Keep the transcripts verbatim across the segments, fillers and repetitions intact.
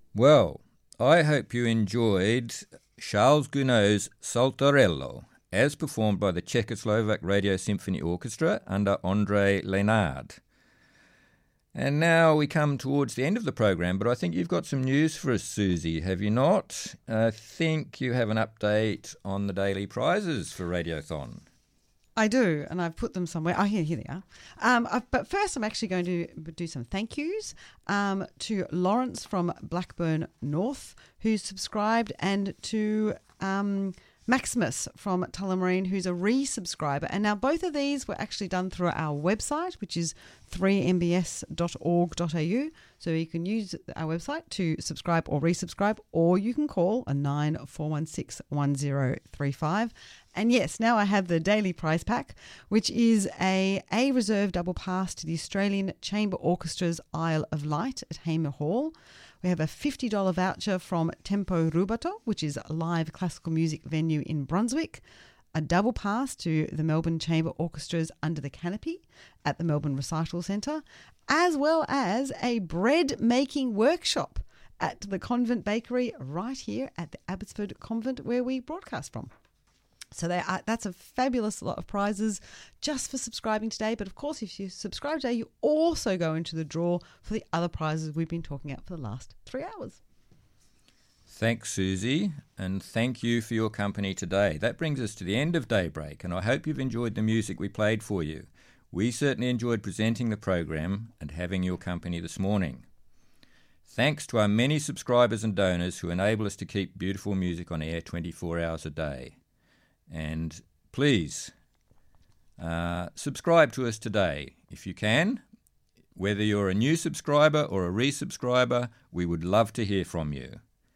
Well, I hope you enjoyed Charles Gounod's Saltarello, as performed by the Czechoslovak Radio Symphony Orchestra under André Lénard. And now we come towards the end of the program, but I think you've got some news for us, Susie, have you not? I think you have an update on the daily prizes for Radiothon. I do, and I've put them somewhere. Oh, here, here they are. Um, I've, but first, I'm actually going to do some thank yous um, to Lawrence from Blackburn North, who's subscribed, and to um, Maximus from Tullamarine, who's a resubscriber. And now both of these were actually done through our website, which is three m b s dot org dot a u. So you can use our website to subscribe or resubscribe, or you can call a nine four one six one zero three five. And yes, now I have the daily prize pack, which is a A reserve double pass to the Australian Chamber Orchestra's Isle of Light at Hamer Hall. We have a fifty dollars voucher from Tempo Rubato, which is a live classical music venue in Brunswick. A double pass to the Melbourne Chamber Orchestra's Under the Canopy at the Melbourne Recital Centre, as well as a bread making workshop at the Convent Bakery right here at the Abbotsford Convent where we broadcast from. So they are, that's a fabulous lot of prizes just for subscribing today. But of course, if you subscribe today, you also go into the draw for the other prizes we've been talking about for the last three hours. Thanks, Susie, and thank you for your company today. That brings us to the end of Daybreak, and I hope you've enjoyed the music we played for you. We certainly enjoyed presenting the program and having your company this morning. Thanks to our many subscribers and donors who enable us to keep beautiful music on air twenty-four hours a day. And please uh, subscribe to us today if you can. Whether you're a new subscriber or a resubscriber, we would love to hear from you.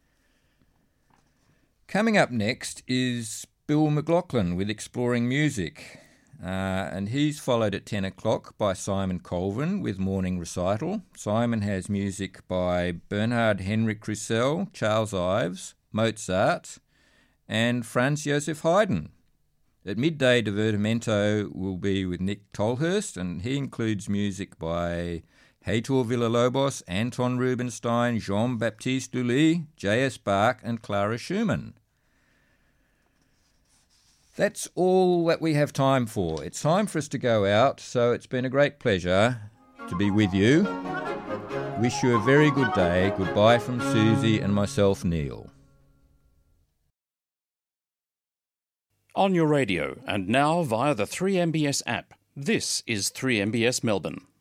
Coming up next is Bill McLaughlin with Exploring Music. Uh, and he's followed at ten o'clock by Simon Colvin with Morning Recital. Simon has music by Bernhard Henrik Krusell, Charles Ives, Mozart, and Franz Joseph Haydn. At midday, Divertimento will be with Nick Tolhurst, and he includes music by Heitor Villa-Lobos, Anton Rubinstein, Jean-Baptiste Lully, J S Bach, and Clara Schumann. That's all that we have time for. It's time for us to go out, so it's been a great pleasure to be with you. Wish you a very good day. Goodbye from Susie and myself, Neil. On your radio and now via the three M B S app, this is three M B S Melbourne.